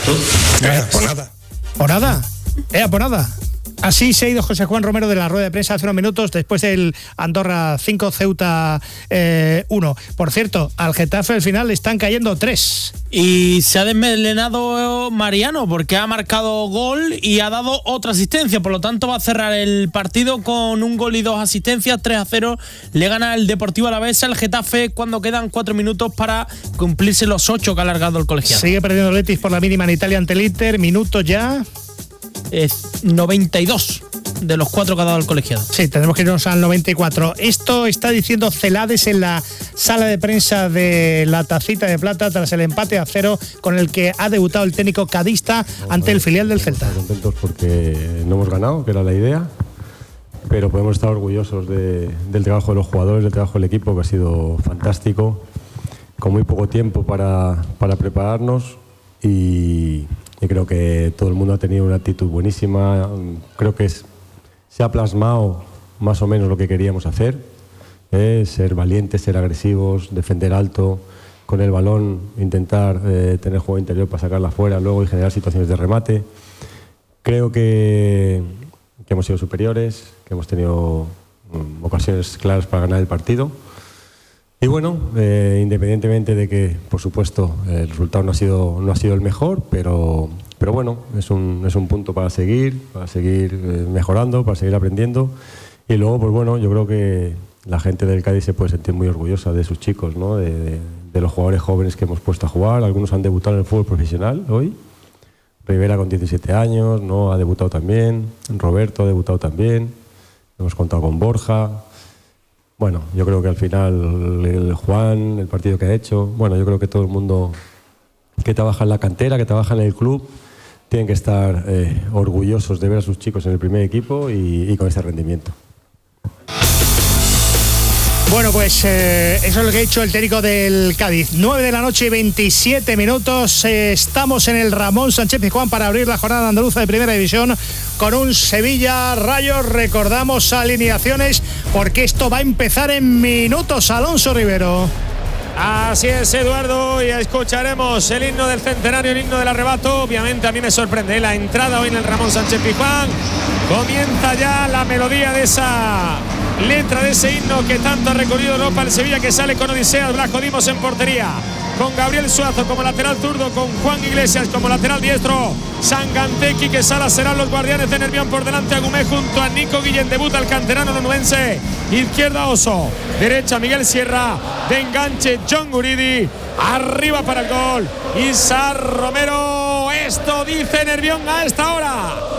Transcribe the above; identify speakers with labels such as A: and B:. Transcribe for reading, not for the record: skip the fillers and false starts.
A: Por nada. Por nada. Así se ha ido José Juan Romero de la rueda de prensa hace unos minutos después del Andorra 5, Ceuta 1. Por cierto, al Getafe al final le están cayendo 3.
B: Y se ha desmelenado Mariano porque ha marcado gol y ha dado otra asistencia. Por lo tanto, va a cerrar el partido con un gol y 2 asistencias. 3-0 le gana el Deportivo Alavés al Getafe cuando quedan 4 minutos para cumplirse los 8 que ha alargado el colegiado.
A: Sigue perdiendo el Betis por la mínima en Italia ante el Inter. Minutos ya.
B: 92 de los 4 que ha dado el colegiado.
A: Sí, tenemos que irnos al 94. Esto está diciendo Celades en la sala de prensa de la Tacita de Plata tras el empate a 0 con el que ha debutado el técnico cadista ante el filial del Celta.
C: Estamos contentos porque no hemos ganado, que era la idea, pero podemos estar orgullosos del trabajo de los jugadores, del trabajo del equipo, que ha sido fantástico, con muy poco tiempo para prepararnos y creo que todo el mundo ha tenido una actitud buenísima. Creo que se ha plasmado más o menos lo que queríamos hacer, ser valientes, ser agresivos, defender alto, con el balón intentar tener juego interior para sacarla fuera luego y generar situaciones de remate. Creo que hemos sido superiores, que hemos tenido ocasiones claras para ganar el partido. Y bueno, independientemente de que, por supuesto, el resultado no ha sido el mejor, pero bueno, es un punto para seguir mejorando, para seguir aprendiendo. Y luego, pues bueno, yo creo que la gente del Cádiz se puede sentir muy orgullosa de sus chicos, ¿no? De los jugadores jóvenes que hemos puesto a jugar. Algunos han debutado en el fútbol profesional hoy. Rivera con 17 años, ¿no? Ha debutado también. Roberto ha debutado también. Hemos contado con Borja. Bueno, yo creo que al final el Juan, el partido que ha hecho, bueno, yo creo que todo el mundo que trabaja en la cantera, que trabaja en el club, tienen que estar orgullosos de ver a sus chicos en el primer equipo y con ese rendimiento.
A: Bueno, pues eso es lo que ha dicho el técnico del Cádiz. 9 de la noche, 27 minutos. Estamos en el Ramón Sánchez Pizjuán para abrir la jornada andaluza de Primera División con un Sevilla Rayo. Recordamos alineaciones porque esto va a empezar en minutos. Alonso Rivero.
D: Así es, Eduardo, y escucharemos el himno del centenario, el himno del arrebato. Obviamente a mí me sorprende la entrada hoy en el Ramón Sánchez Pizjuán. Comienza ya la melodía de esa letra de ese himno que tanto ha recorrido Europa. El Sevilla que sale con Odiseas, Blasco Dimos en portería, con Gabriel Suazo como lateral zurdo, con Juan Iglesias como lateral diestro, Sangantequi, que Sala serán los guardianes de Nervión, por delante Agumé junto a Nico Guillén, debuta el canterano onubense, izquierda Oso, derecha Miguel Sierra, de enganche John Guridi, arriba para el gol Isar Romero. Esto dice Nervión a esta hora.